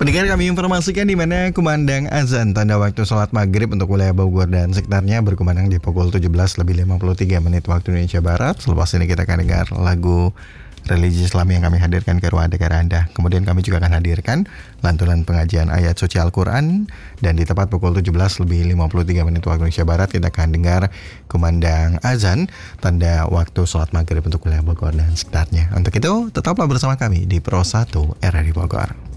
Pendengar, kami informasikan di mana kumandang azan tanda waktu sholat maghrib untuk wilayah Bogor dan sekitarnya berkumandang di pukul 17:53 waktu Indonesia Barat. Selepas ini kita akan dengar lagu religi Islam yang kami hadirkan ke ruang dengar Anda. Kemudian kami juga akan hadirkan lantunan pengajian ayat suci Al-Quran. Dan di tepat pukul 17:53 waktu Indonesia Barat kita akan dengar kumandang azan tanda waktu sholat maghrib untuk wilayah Bogor dan sekitarnya. Untuk itu tetaplah bersama kami di Pro 1 RRI Bogor.